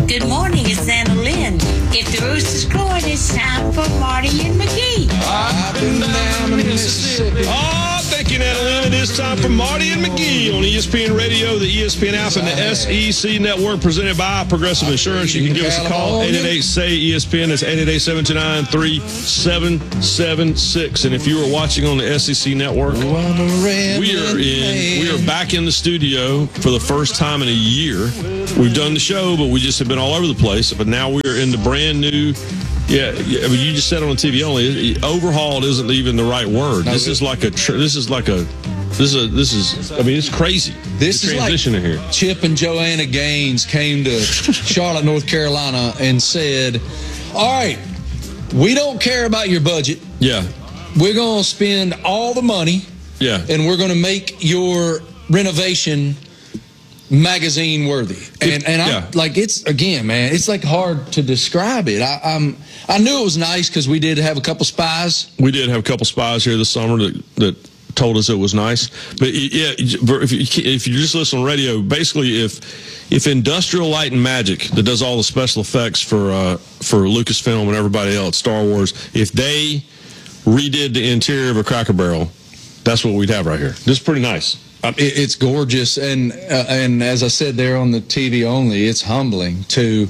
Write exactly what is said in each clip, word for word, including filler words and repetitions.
Good morning, it's Anna Lynn. If the rooster's crowing, it's time for Marty and McGee. I've been down to Mississippi. Oh, thank you, Anna Lynn. It is time for Marty and McGee on E S P N Radio, the E S P N app, and the S E C Network, presented by Progressive Insurance. You can give us a call, eight eight eight, S A Y, E S P N. That's eight eight eight, seven two nine, three seven seven six. And if you are watching on the S E C Network, we are in. We are back in the studio for the first time in a year. We've done the show, but we just have been all over the place. But now we are in the brand new. Yeah, I mean, you just said on the T V only. Overhauled isn't even the right word. This is like a. This is like a. This is a, this is. I mean, it's crazy. This is like here. Chip and Joanna Gaines came to Charlotte, North Carolina, and said, "All right, we don't care about your budget. Yeah, we're going to spend all the money. Yeah, and we're going to make your renovation magazine worthy." And and I'm yeah. like, it's again, man, it's like hard to describe it. I, I'm I knew it was nice because we did have a couple spies. We did have a couple spies here this summer that that told us it was nice. But yeah, if you, if you just listen on radio, basically, if if Industrial Light and Magic, that does all the special effects for uh, for Lucasfilm and everybody else, Star Wars, if they redid the interior of a Cracker Barrel, that's what we'd have right here. This is pretty nice. It's gorgeous, and uh, and as I said there on the T V only, it's humbling to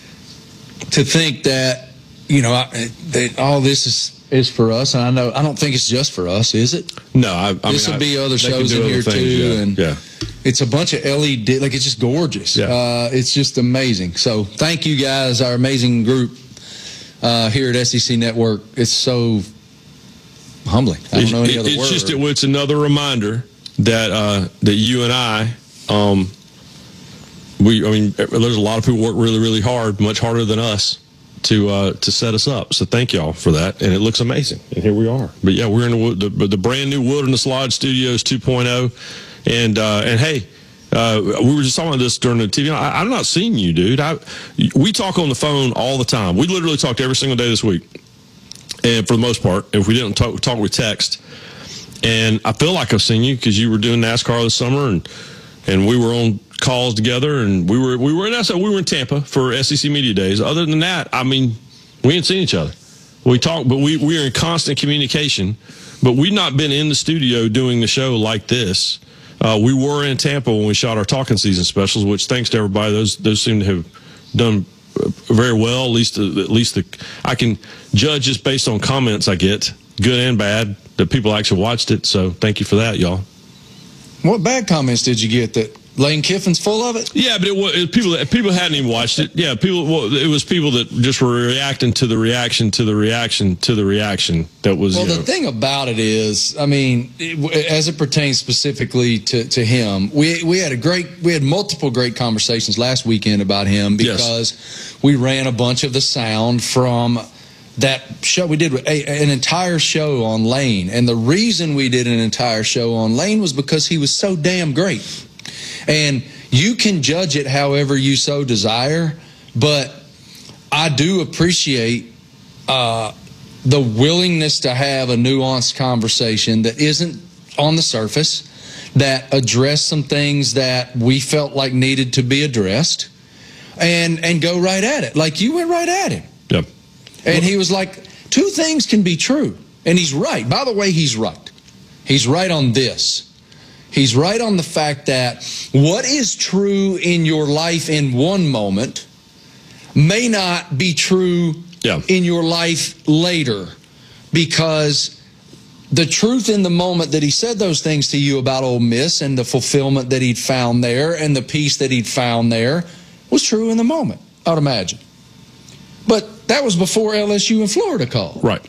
to think that, you know, I, that all this is is for us. And I know I don't think it's just for us, is it? No, I, I this mean, will be I, other shows in here things, too, yeah, and yeah. It's a bunch of L E D, like it's just gorgeous. Yeah. Uh, it's just amazing. So thank you guys, our amazing group uh, here at S E C Network. It's so humbling. I don't know any it, other it's word. Just it's another reminder that uh, that you and I, um, we I mean, there's a lot of people work really, really hard, much harder than us, to uh, to set us up. So thank y'all for that, and it looks amazing. And here we are. But yeah, we're in the the, the brand new Wilderness Lodge Studios two point oh, and uh, and hey. Uh, we were just talking about this during the T V. I, I'm not seeing you, dude. I, we talk on the phone all the time. We literally talked every single day this week, and for the most part, if we didn't talk, talk with text. And I feel like I've seen you because you were doing NASCAR this summer, and and we were on calls together, and we were we were in we were in Tampa for S E C Media Days. Other than that, I mean, we ain't seen each other. We talk, but we we are in constant communication. But we've not been in the studio doing the show like this. Uh, we were in Tampa when we shot our Talking Season specials, which, thanks to everybody, those those seem to have done very well. At least, at least the, I can judge just based on comments I get, good and bad, that people actually watched it. So, thank you for that, y'all. What bad comments did you get? That Lane Kiffin's full of it? Yeah, but it was it, people that people hadn't even watched it. Yeah, people. Well, it was people that just were reacting to the reaction to the reaction to the reaction. That was. Well, you the know, thing about it is, I mean, it, as it pertains specifically to, to him, we we had a great, we had multiple great conversations last weekend about him because yes. we ran a bunch of the sound from that show. We did a, an entire show on Lane, and the reason we did an entire show on Lane was because he was so damn great. And you can judge it however you so desire, but I do appreciate uh, the willingness to have a nuanced conversation that isn't on the surface, that addressed some things that we felt like needed to be addressed, and and go right at it. Like you went right at him. Yep. And he was like, two things can be true. And he's right. By the way, he's right. He's right on this. He's right on the fact that what is true in your life in one moment may not be true yeah. in your life later, because the truth in the moment that he said those things to you about Ole Miss and the fulfillment that he'd found there and the peace that he'd found there was true in the moment, I would imagine. But that was before L S U and Florida called. Right.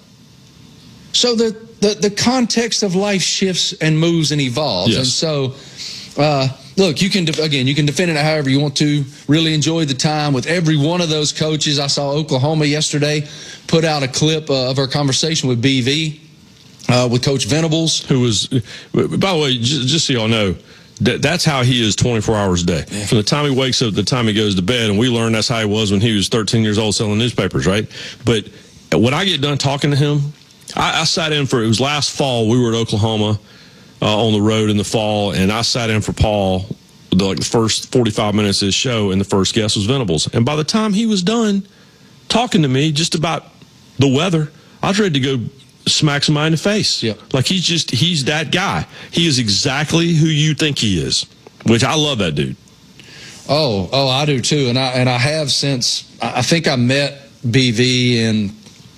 So the The, the context of life shifts and moves and evolves. Yes. And so, uh, look, you can, again, you can defend it however you want to. Really enjoyed the time with every one of those coaches. I saw Oklahoma yesterday put out a clip uh, of our conversation with B V, uh, with Coach Venables. Who was, by the way, just, just so y'all know, that, that's how he is twenty-four hours a day. Yeah. From the time he wakes up to the time he goes to bed. And we learned that's how he was when he was thirteen years old selling newspapers, right? But when I get done talking to him, I, I sat in for, it was last fall, we were at Oklahoma uh, on the road in the fall, and I sat in for Paul the, like the first forty-five minutes of his show, and the first guest was Venables. And by the time he was done talking to me just about the weather, I was ready to go smack somebody in the face. Yep. Like he's just, he's that guy. He is exactly who you think he is, which I love that dude. Oh, oh, I do too. And I, and I have since, I think I met B V in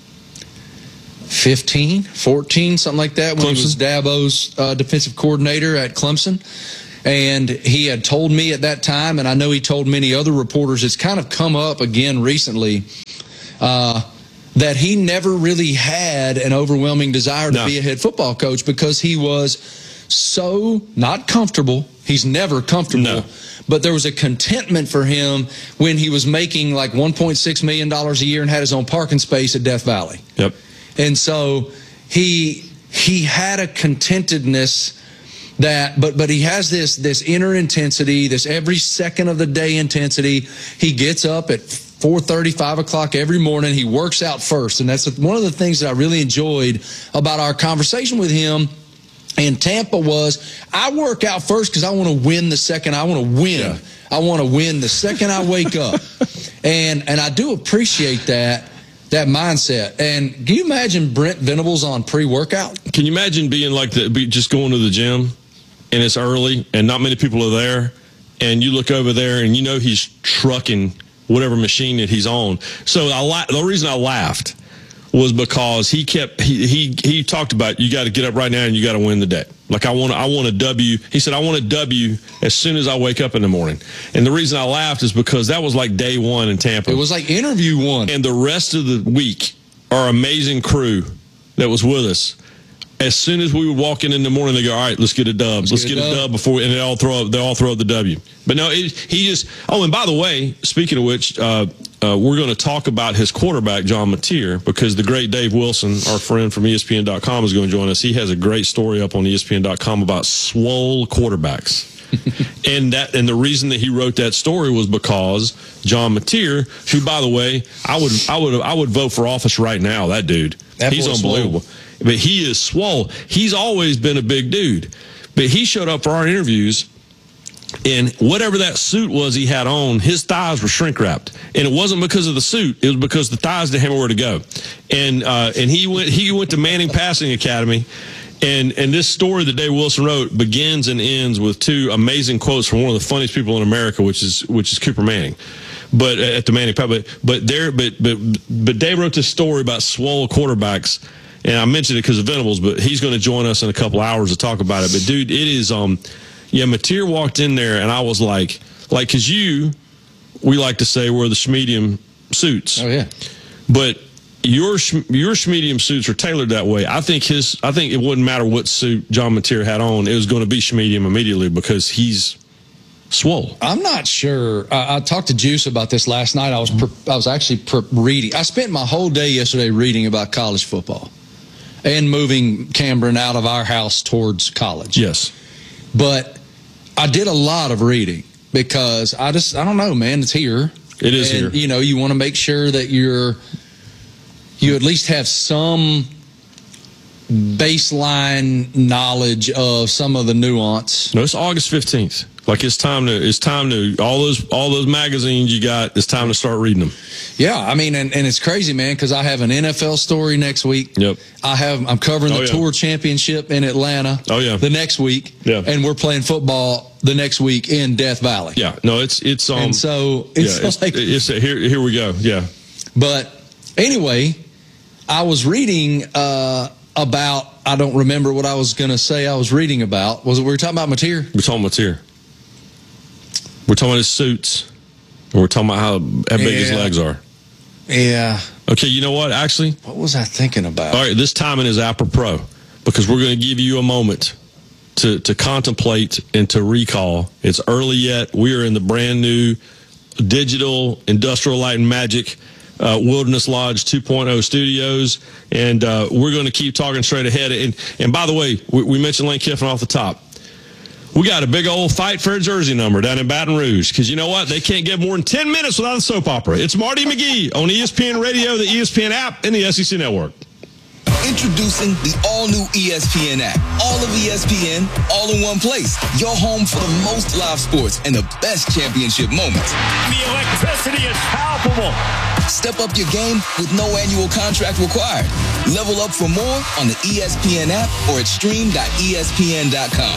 fifteen, fourteen, something like that, when Clemson. he was Dabo's uh, defensive coordinator at Clemson. And he had told me at that time, and I know he told many other reporters, it's kind of come up again recently, uh, that he never really had an overwhelming desire to No. be a head football coach because he was so not comfortable. He's never comfortable. No. But there was a contentment for him when he was making like one point six million dollars a year and had his own parking space at Death Valley. Yep. And so he he had a contentedness that, but but he has this this inner intensity, this every second of the day intensity. He gets up at four thirty, five o'clock every morning. He works out first. And that's one of the things that I really enjoyed about our conversation with him in Tampa was I work out first because I want to win the second. I want to win. Yeah. I want to win the second I wake up. And and I do appreciate that. That mindset. And can you imagine Brent Venables on pre-workout? Can you imagine being like the, be just going to the gym and it's early and not many people are there, and you look over there and you know he's trucking whatever machine that he's on. So I la- the reason I laughed was because he kept he he he talked about you got to get up right now and you got to win the day. Like I want I want a W. He said I want a W as soon as I wake up in the morning. And the reason I laughed is because that was like day one in Tampa. It was like interview one. And the rest of the week, our amazing crew that was with us, as soon as we would walk in in the morning, they go, all right, let's get a dub. Let's, let's get, get a dub. dub before, and they all throw up, they all throw up the W. But no, it, he just, oh, and by the way, speaking of which, uh, uh, we're going to talk about his quarterback, John Mateer, because the great Dave Wilson, our friend from E S P N dot com, is going to join us. He has a great story up on E S P N dot com about swole quarterbacks. and that, and the reason that he wrote that story was because John Mateer, who, by the way, I would, I would, I would vote for office right now. That dude, that he's unbelievable. Swole. But he is swole. He's always been a big dude. But he showed up for our interviews, and whatever that suit was he had on, his thighs were shrink wrapped. And it wasn't because of the suit. It was because the thighs didn't have nowhere to go. And uh, and he went he went to Manning Passing Academy. And and this story that Dave Wilson wrote begins and ends with two amazing quotes from one of the funniest people in America, which is which is Cooper Manning. But at the Manning, but but there, but but but Dave wrote this story about swole quarterbacks. And I mentioned it because of Venables, but he's going to join us in a couple hours to talk about it. But dude, it is, um, yeah, Mateer walked in there and I was like, like, because you, we like to say we're the schmedium suits. Oh, yeah. But your your schmedium suits are tailored that way. I think his, I think it wouldn't matter what suit John Mateer had on, it was going to be schmedium immediately because he's swole. I'm not sure. I, I talked to Juice about this last night. I was pre- I was actually pre- reading. I spent my whole day yesterday reading about college football and moving Cameron out of our house towards college. Yes. But I did a lot of reading because I just, I don't know, man, it's here. It is and, here. You know, you want to make sure that you're, you at least have some baseline knowledge of some of the nuance. No, it's August fifteenth. Like it's time to, it's time to, all those, all those magazines you got, it's time to start reading them. Yeah, I mean, and, and it's crazy, man, because I have an N F L story next week. Yep. I have, I'm covering the oh, yeah. Tour Championship in Atlanta. Oh, yeah. The next week. Yeah. And we're playing football the next week in Death Valley. Yeah. No, it's, it's, um, and so it's yeah, it's, like, it's, it's, here, here we go. Yeah. But anyway, I was reading, uh, about, I don't remember what I was going to say I was reading about. Was it, we were talking about Mateer? We're talking about Mateer. We're talking about his suits. And we're talking about how, how big Yeah. his legs are. Yeah. Okay, you know what, actually? What was I thinking about? All right, this timing is apropos because we're going to give you a moment to, to contemplate and to recall. It's early yet. We are in the brand new digital Industrial Light and Magic uh, Wilderness Lodge two point oh studios, and uh, we're going to keep talking straight ahead. And, and by the way, we, we mentioned Lane Kiffin off the top. We got a big old fight for a jersey number down in Baton Rouge because you know what? They can't get more than ten minutes without a soap opera. It's Marty McGee on E S P N Radio, the E S P N app, and the S E C Network. Introducing the all-new E S P N app. All of E S P N, all in one place. Your home for the most live sports and the best championship moments. The electricity is palpable. Step up your game with no annual contract required. Level up for more on the E S P N app or at stream dot E S P N dot com.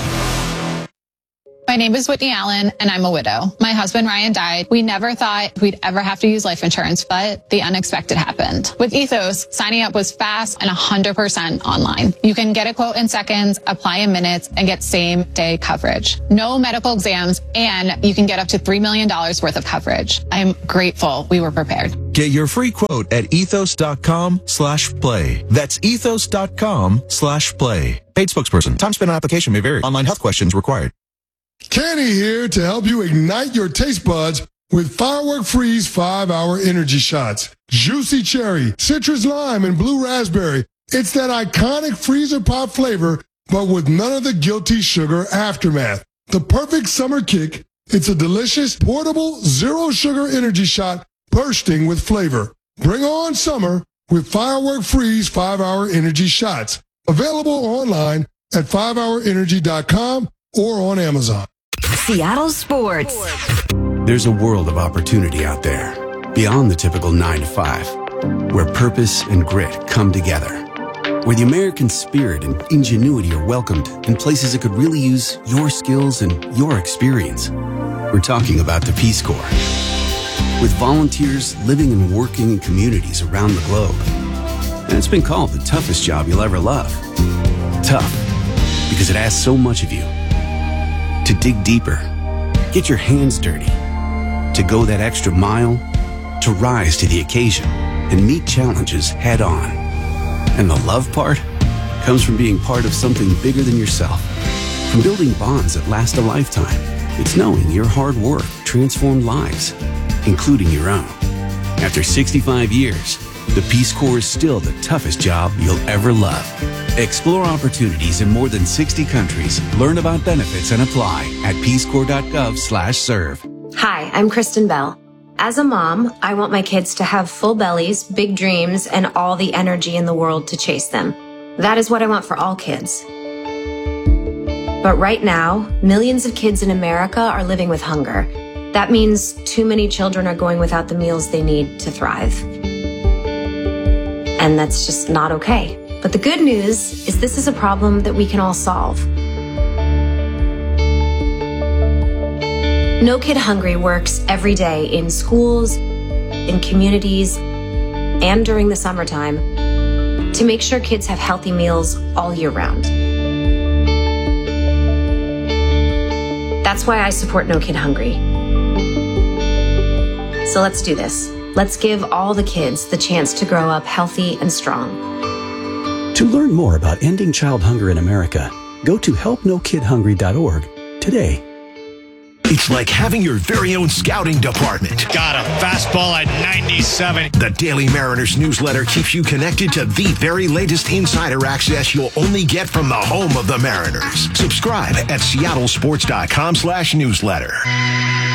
My name is Whitney Allen, and I'm a widow. My husband, Ryan, died. We never thought we'd ever have to use life insurance, but the unexpected happened. With Ethos, signing up was fast and one hundred percent online. You can get a quote in seconds, apply in minutes, and get same-day coverage. No medical exams, and you can get up to three million dollars worth of coverage. I'm grateful we were prepared. Get your free quote at ethos.com slash play. That's ethos.com slash play. Paid spokesperson. Time spent on application may vary. Online health questions required. Kenny here to help you ignite your taste buds with Firework Freeze five hour energy shots. Juicy cherry, citrus lime, and blue raspberry. It's that iconic freezer pop flavor, but with none of the guilty sugar aftermath. The perfect summer kick. It's a delicious, portable, zero sugar energy shot bursting with flavor. Bring on summer with Firework Freeze five hour energy shots. Available online at five hour energy dot com or on Amazon. Seattle Sports. There's a world of opportunity out there, beyond the typical nine to five, where purpose and grit come together, where the American spirit and ingenuity are welcomed in places that could really use your skills and your experience. We're talking about the Peace Corps. With volunteers living and working in communities around the globe. And it's been called the toughest job you'll ever love. Tough, because it asks so much of you. To dig deeper, get your hands dirty, to go that extra mile, to rise to the occasion and meet challenges head on. And the love part comes from being part of something bigger than yourself, from building bonds that last a lifetime. It's knowing your hard work transformed lives, including your own. After sixty-five years, the Peace Corps is still the toughest job you'll ever love. Explore opportunities in more than sixty countries. Learn about benefits and apply at peace corps dot gov slash serve. Hi, I'm Kristen Bell. As a mom, I want my kids to have full bellies, big dreams, and all the energy in the world to chase them. That is what I want for all kids. But right now, millions of kids in America are living with hunger. That means too many children are going without the meals they need to thrive. And that's just not okay. But the good news is this is a problem that we can all solve. No Kid Hungry works every day in schools, in communities, and during the summertime to make sure kids have healthy meals all year round. That's why I support No Kid Hungry. So let's do this. Let's give all the kids the chance to grow up healthy and strong. To learn more about ending child hunger in America, go to help no kid hungry dot org today. It's like having your very own scouting department. Got a fastball at ninety-seven. The Daily Mariners newsletter keeps you connected to the very latest insider access you'll only get from the home of the Mariners. Subscribe at seattle sports dot com slash newsletter.